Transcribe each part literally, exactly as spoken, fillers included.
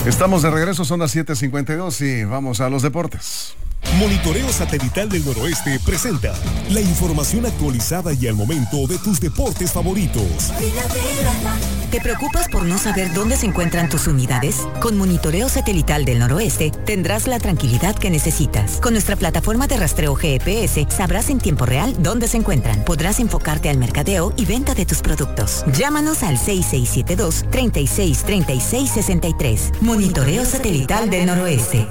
Estamos de regreso, son las siete cincuenta y dos y vamos a los deportes. Monitoreo Satelital del Noroeste presenta la información actualizada y al momento de tus deportes favoritos. ¿Te preocupas por no saber dónde se encuentran tus unidades? Con Monitoreo Satelital del Noroeste tendrás la tranquilidad que necesitas. Con nuestra plataforma de rastreo G P S sabrás en tiempo real dónde se encuentran. Podrás enfocarte al mercadeo y venta de tus productos. Llámanos al seis seis siete dos, treinta y seis, treinta y seis, sesenta y tres. Monitoreo Satelital del Noroeste.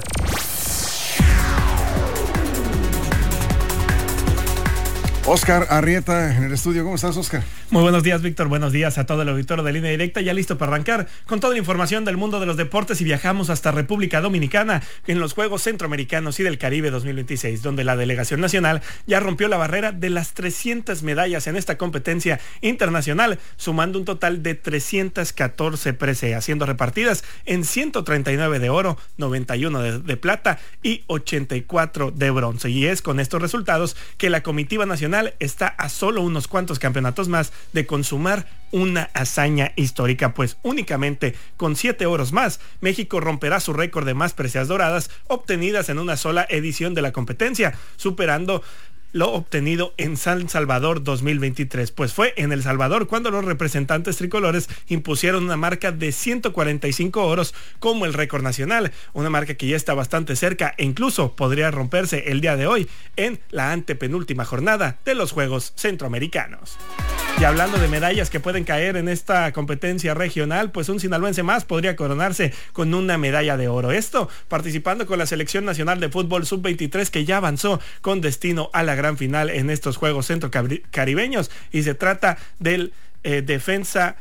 Oscar Arrieta en el estudio. ¿Cómo estás, Oscar? Muy buenos días, Víctor. Buenos días a todo el auditorio de Línea Directa. Ya listo para arrancar con toda la información del mundo de los deportes y viajamos hasta República Dominicana en los Juegos Centroamericanos y del Caribe dos mil veintiséis, donde la delegación nacional ya rompió la barrera de las trescientas medallas en esta competencia internacional, sumando un total de trescientas catorce preseas, siendo repartidas en ciento treinta y nueve de oro, noventa y uno de, de plata y ochenta y cuatro de bronce. Y es con estos resultados que la comitiva nacional está a solo unos cuantos campeonatos más de consumar una hazaña histórica, pues únicamente con siete oros más, México romperá su récord de más preseas doradas obtenidas en una sola edición de la competencia, superando lo obtenido en San Salvador dos mil veintitrés, pues fue en El Salvador cuando los representantes tricolores impusieron una marca de ciento cuarenta y cinco oros como el récord nacional, una marca que ya está bastante cerca e incluso podría romperse el día de hoy en la antepenúltima jornada de los Juegos Centroamericanos. Y hablando de medallas que pueden caer en esta competencia regional, pues un sinaloense más podría coronarse con una medalla de oro. Esto participando con la Selección Nacional de Fútbol sub veintitrés, que ya avanzó con destino a la gran final en estos Juegos Centrocaribeños, y se trata del eh, defensa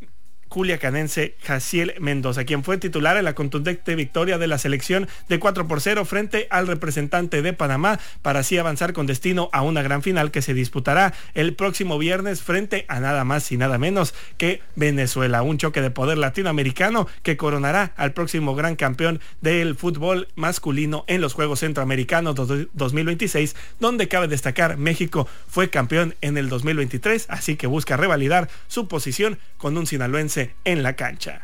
culiacanense Jaciel Mendoza, quien fue titular en la contundente victoria de la selección de cuatro por cero frente al representante de Panamá, para así avanzar con destino a una gran final que se disputará el próximo viernes frente a nada más y nada menos que Venezuela. Un choque de poder latinoamericano que coronará al próximo gran campeón del fútbol masculino en los Juegos Centroamericanos dos mil veintiséis, donde cabe destacar México fue campeón en el dos mil veintitrés, así que busca revalidar su posición con un sinaloense en la cancha.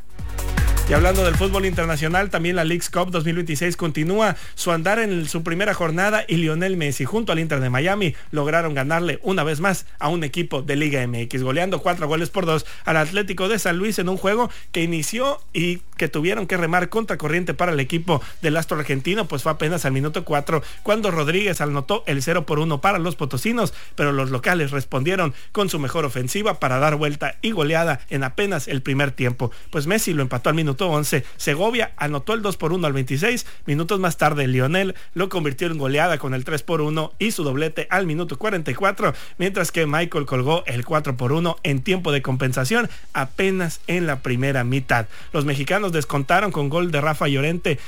Y hablando del fútbol internacional, también la Leagues Cup dos mil veintiséis continúa su andar en su primera jornada y Lionel Messi junto al Inter de Miami lograron ganarle una vez más a un equipo de Liga M X, goleando cuatro goles por dos al Atlético de San Luis en un juego que inició y que tuvieron que remar contra corriente para el equipo del astro argentino, pues fue apenas al minuto cuatro cuando Rodríguez anotó el cero por uno para los potosinos, pero los locales respondieron con su mejor ofensiva para dar vuelta y goleada en apenas el primer tiempo, pues Messi lo empató al minuto once, Segovia anotó el dos por uno al veintiséis, minutos más tarde Lionel lo convirtió en goleada con el tres por uno y su doblete al minuto cuarenta y cuatro, mientras que Michael colgó el cuatro por uno en tiempo de compensación apenas en la primera mitad. Los mexicanos descontaron con gol de Rafa Llorente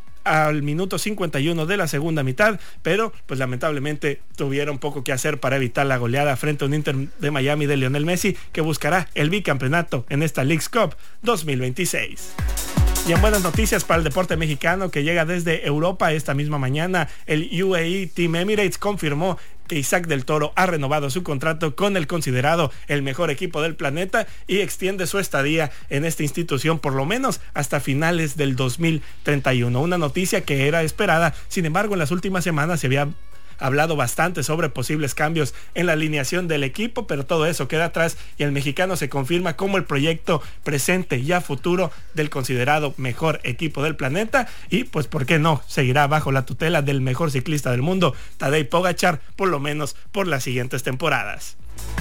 al minuto cincuenta y uno de la segunda mitad, pero pues lamentablemente tuvieron poco que hacer para evitar la goleada frente a un Inter de Miami de Lionel Messi, que buscará el bicampeonato en esta Leagues Cup dos mil veintiséis. Y en buenas noticias para el deporte mexicano que llega desde Europa esta misma mañana, el U A E Team Emirates confirmó que Isaac del Toro ha renovado su contrato con el considerado el mejor equipo del planeta y extiende su estadía en esta institución por lo menos hasta finales del dos mil treinta y uno. Una noticia que era esperada, sin embargo en las últimas semanas se había hablado bastante sobre posibles cambios en la alineación del equipo, pero todo eso queda atrás y el mexicano se confirma como el proyecto presente y a futuro del considerado mejor equipo del planeta, y pues por qué no, seguirá bajo la tutela del mejor ciclista del mundo, Tadej Pogačar, por lo menos por las siguientes temporadas.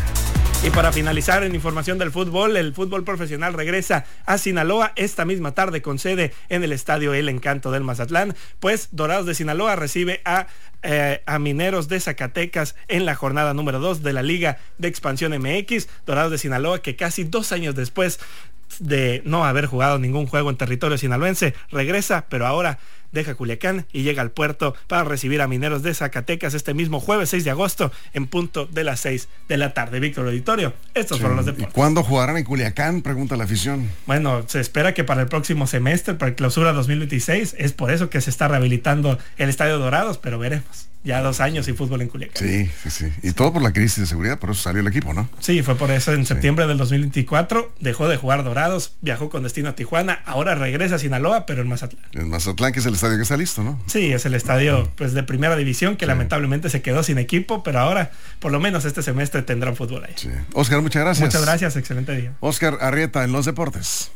Y para finalizar en información del fútbol, el fútbol profesional regresa a Sinaloa esta misma tarde con sede en el estadio El Encanto del Mazatlán, pues Dorados de Sinaloa recibe a, eh, a Mineros de Zacatecas en la jornada número dos de la Liga de Expansión M X. Dorados de Sinaloa, que casi dos años después de no haber jugado ningún juego en territorio sinaloense, regresa, pero ahora deja Culiacán y llega al puerto para recibir a Mineros de Zacatecas este mismo jueves seis de agosto en punto de las seis de la tarde. Víctor Auditorio, estos sí, fueron los deportes. ¿Y cuándo jugarán en Culiacán? Pregunta la afición. Bueno, se espera que para el próximo semestre, para el clausura dos mil veintiséis, es por eso que se está rehabilitando el Estadio Dorados, pero veremos. Ya dos años sin fútbol en Culiacán. Sí, sí, sí. Y todo por la crisis de seguridad, por eso salió el equipo, ¿no? Sí, fue por eso en sí. septiembre del dos mil veinticuatro dejó de jugar Dorados, viajó con destino a Tijuana, ahora regresa a Sinaloa, pero en Mazatlán. En Mazatlán, que es el estadio que está listo, ¿no? Sí, es el estadio pues de primera división que sí. lamentablemente se quedó sin equipo, pero ahora por lo menos este semestre tendrán fútbol ahí. Sí. Óscar, muchas gracias. Muchas gracias, excelente día. Óscar Arrieta en los deportes.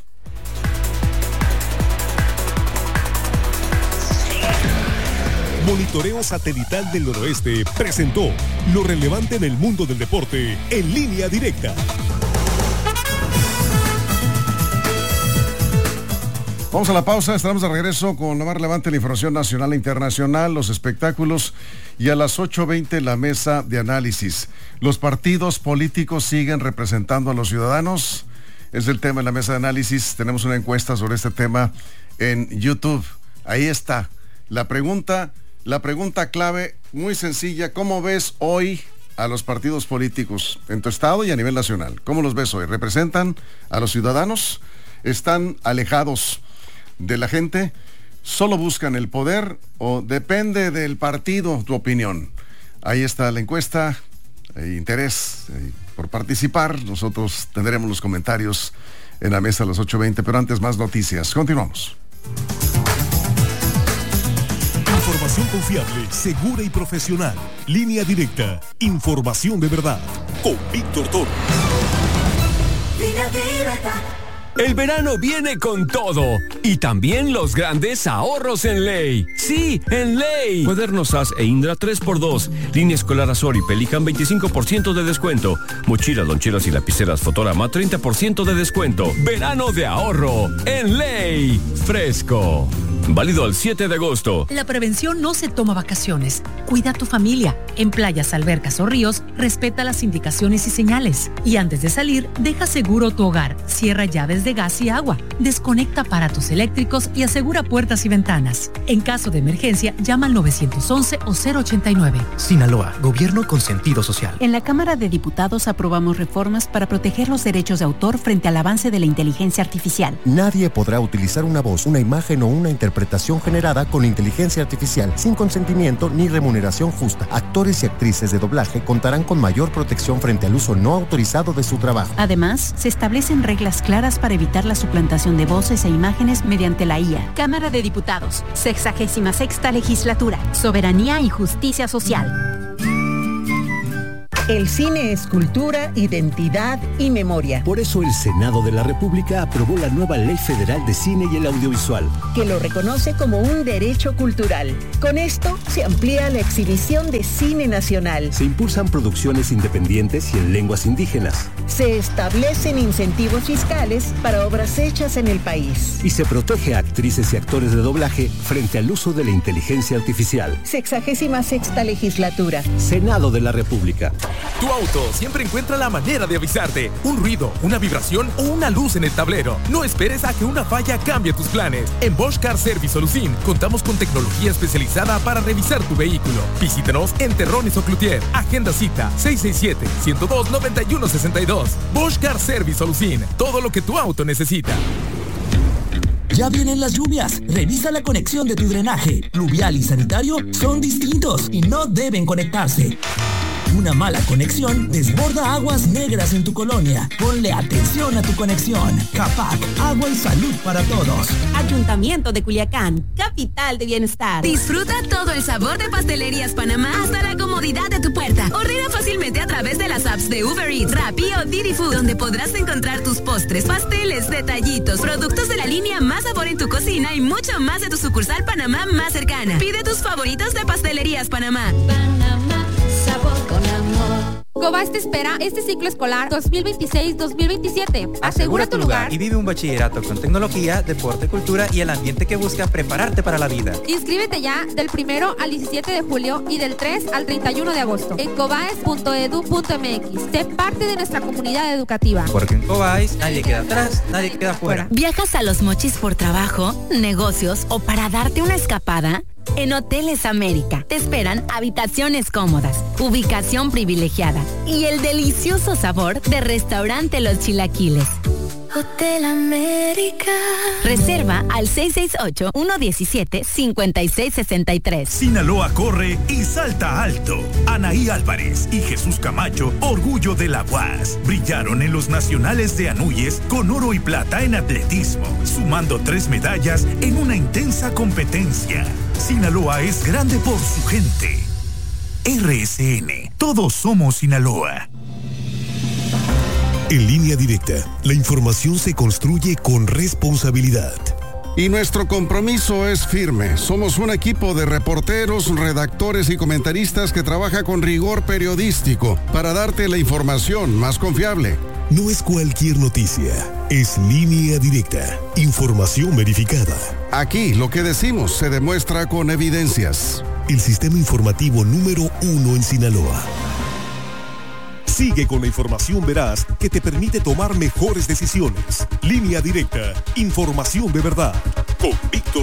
Monitoreo Satelital del Noroeste presentó lo relevante en el mundo del deporte en línea directa. Vamos a la pausa, estaremos de regreso con lo más relevante de la información nacional e internacional, los espectáculos y a las ocho veinte la mesa de análisis. ¿Los partidos políticos siguen representando a los ciudadanos? Es el tema en la mesa de análisis. Tenemos una encuesta sobre este tema en YouTube. Ahí está. La pregunta... La pregunta clave, muy sencilla, ¿cómo ves hoy a los partidos políticos en tu estado y a nivel nacional? ¿Cómo los ves hoy? ¿Representan a los ciudadanos? ¿Están alejados de la gente? ¿Solo buscan el poder o depende del partido tu opinión? Ahí está la encuesta, hay interés hay por participar. Nosotros tendremos los comentarios en la mesa a las ocho veinte, pero antes más noticias. Continuamos. Información confiable, segura y profesional. Línea directa. Información de verdad. Con Víctor Toro. Línea directa. El verano viene con todo y también los grandes ahorros en Ley. Sí, en Ley. Cuadernos A S e Indra tres por dos. Línea escolar Azor y Pelican veinticinco por ciento de descuento. Mochilas, loncheras y lapiceras Fotorama treinta por ciento de descuento. Verano de ahorro en Ley. Fresco. Válido al siete de agosto. La prevención no se toma vacaciones. Cuida a tu familia. En playas, albercas o ríos, respeta las indicaciones y señales. Y antes de salir, deja seguro tu hogar. Cierra llaves de gas y agua. Desconecta aparatos eléctricos y asegura puertas y ventanas. En caso de emergencia, llama al nueve once o cero ochenta y nueve. Sinaloa, gobierno con sentido social. En la Cámara de Diputados aprobamos reformas para proteger los derechos de autor frente al avance de la inteligencia artificial. Nadie podrá utilizar una voz, una imagen o una interpretación generada con inteligencia artificial sin consentimiento ni remuneración justa. Actores y actrices de doblaje contarán con mayor protección frente al uso no autorizado de su trabajo. Además, se establecen reglas claras para evitar la suplantación de voces e imágenes mediante la I A. Cámara de Diputados, sexagésima sexta legislatura, soberanía y justicia social. El cine es cultura, identidad y memoria. Por eso el Senado de la República aprobó la nueva Ley Federal de Cine y el Audiovisual, que lo reconoce como un derecho cultural. Con esto se amplía la exhibición de cine nacional. Se impulsan producciones independientes y en lenguas indígenas. Se establecen incentivos fiscales para obras hechas en el país. Y se protege a actrices y actores de doblaje frente al uso de la inteligencia artificial. Sexagésima sexta legislatura. Senado de la República. Tu auto siempre encuentra la manera de avisarte. Un ruido, una vibración o una luz en el tablero. No esperes a que una falla cambie tus planes. En Bosch Car Service Solución contamos con tecnología especializada para revisar tu vehículo. Visítanos en Terrones o Cloutier. Agenda cita seis seis siete, uno cero dos, nueve uno seis dos. Bosch Car Service Solución. Todo lo que tu auto necesita. Ya vienen las lluvias. Revisa la conexión de tu drenaje. Pluvial y sanitario son distintos y no deben conectarse. Una mala conexión desborda aguas negras en tu colonia. Ponle atención a tu conexión. CAPAC, agua y salud para todos. Ayuntamiento de Culiacán, capital de bienestar. Disfruta todo el sabor de Pastelerías Panamá hasta la comodidad de tu puerta. Ordena fácilmente a través de las apps de Uber Eats, Rappi o Didi Food, donde podrás encontrar tus postres, pasteles, detallitos, productos de la línea Más Sabor en tu cocina y mucho más de tu sucursal Panamá más cercana. Pide tus favoritos de Pastelerías Panamá. Panamá, sabor con amor. Cobás te espera este ciclo escolar dos mil veintiséis dos mil veintisiete. Asegura tu lugar y vive un bachillerato con tecnología, deporte, cultura y el ambiente que busca prepararte para la vida. Inscríbete ya del primero al diecisiete de julio y del tres al treinta y uno de agosto en cobaes punto edu punto m x. Sé parte de nuestra comunidad educativa. Porque en Cobaes nadie queda atrás, nadie queda fuera. ¿Viajas a Los Mochis por trabajo, negocios o para darte una escapada? En Hoteles América te esperan habitaciones cómodas, ubicación privilegiada y el delicioso sabor de Restaurante Los Chilaquiles. Hotel América. Reserva al seis seis ocho, uno uno siete, cinco seis seis tres. Sinaloa corre y salta alto. Anaí Álvarez y Jesús Camacho, orgullo de la U A S, brillaron en los nacionales de Anuyes con oro y plata en atletismo, sumando tres medallas en una intensa competencia. Sinaloa es grande por su gente. R S N, todos somos Sinaloa. En Línea Directa, la información se construye con responsabilidad. Y nuestro compromiso es firme. Somos un equipo de reporteros, redactores y comentaristas que trabaja con rigor periodístico para darte la información más confiable. No es cualquier noticia, es Línea Directa, información verificada. Aquí lo que decimos se demuestra con evidencias. El sistema informativo número uno en Sinaloa. Sigue con la información veraz que te permite tomar mejores decisiones. Línea Directa, información de verdad. Con Víctor